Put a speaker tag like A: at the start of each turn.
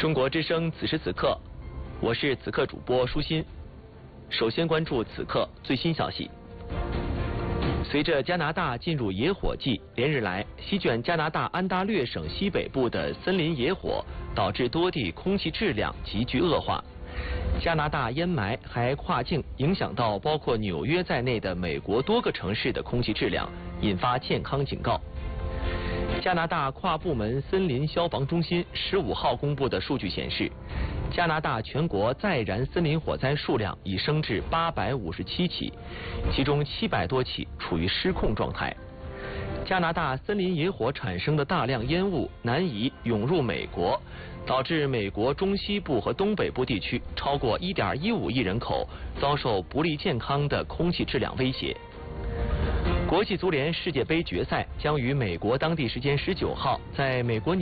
A: 中国之声此时此刻，我是此刻主播舒心。首先关注此刻最新消息。随着加拿大进入野火季，连日来席卷加拿大安大略省西北部的森林野火，导致多地空气质量急剧恶化。加拿大烟霾还跨境影响到包括纽约在内的美国多个城市的空气质量，引发健康警告。加拿大跨部门森林消防中心15号公布的数据显示，加拿大全国在燃森林火灾数量已升至857起，其中700多起处于失控状态。加拿大森林野火产生的大量烟雾难以涌入美国，导致美国中西部和东北部地区超过1.15亿人口遭受不利健康的空气质量威胁。国际足联世界杯决赛将于美国当地时间19号在美国